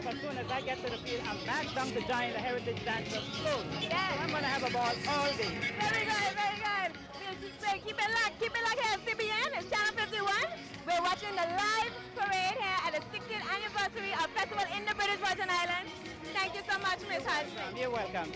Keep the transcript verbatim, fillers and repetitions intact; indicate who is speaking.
Speaker 1: off as soon as I get to the field. I'm back down to join the Heritage Dancers School.
Speaker 2: Yes.
Speaker 1: So I'm going to have a ball all day.
Speaker 2: Very good, very good. We'll say keep it locked, keep it locked here at C B N. It's Channel fifty-one. We're watching the live parade here at the sixtieth anniversary of Festival in the British Virgin Islands. Thank you so much, Miz Hudson.
Speaker 1: You're welcome.